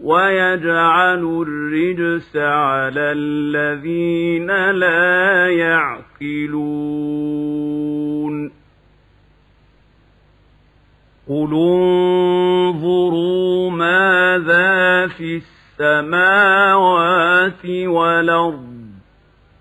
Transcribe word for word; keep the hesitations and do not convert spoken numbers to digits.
ويجعل الرجس على الذين لا يعقلون قل انظروا ماذا في السماوات والأرض